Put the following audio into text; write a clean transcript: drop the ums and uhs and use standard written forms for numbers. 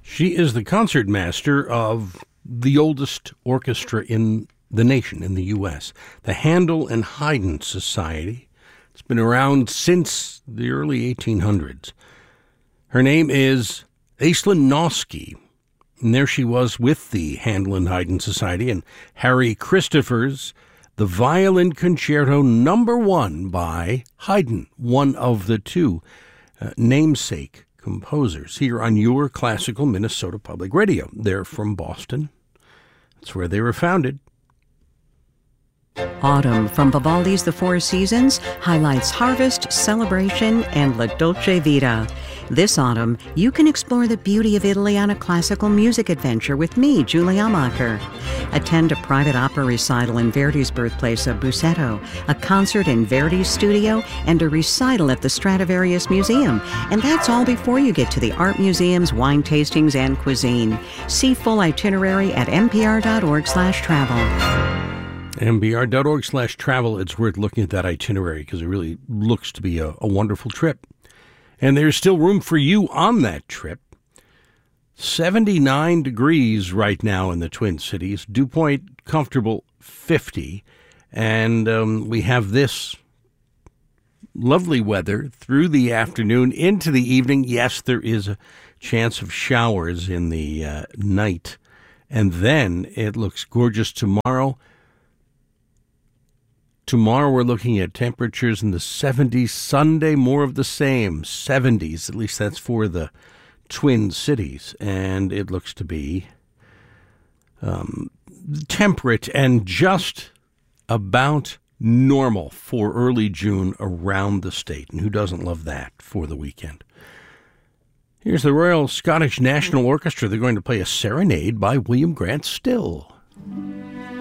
She is the concertmaster of the oldest orchestra in the nation, in the U.S., the Handel and Haydn Society. It's been around since the early 1800s. Her name is Aislinn Noski, and there she was with the Handel and Haydn Society and Harry Christopher's The Violin Concerto No. 1 by Haydn, one of the two namesake composers here on your classical Minnesota Public Radio. They're from Boston. That's where they were founded. Autumn from Vivaldi's The Four Seasons highlights harvest, celebration, and La Dolce Vita. This autumn, you can explore the beauty of Italy on a classical music adventure with me, Julie Amacher. Attend a private opera recital in Verdi's birthplace of Busseto, a concert in Verdi's studio, and a recital at the Stradivarius Museum. And that's all before you get to the art museums, wine tastings, and cuisine. See full itinerary at npr.org/travel. npr.org/travel. It's worth looking at that itinerary because it really looks to be a wonderful trip. And there's still room for you on that trip. 79 degrees right now in the Twin Cities. Dew point comfortable 50. And we have this lovely weather through the afternoon into the evening. Yes, there is a chance of showers in the night. And then it looks gorgeous tomorrow. Tomorrow we're looking at temperatures in the 70s. Sunday, more of the same, 70s. At least that's for the Twin Cities. And it looks to be temperate and just about normal for early June around the state. And who doesn't love that for the weekend? Here's the Royal Scottish National Orchestra. They're going to play a serenade by William Grant Still.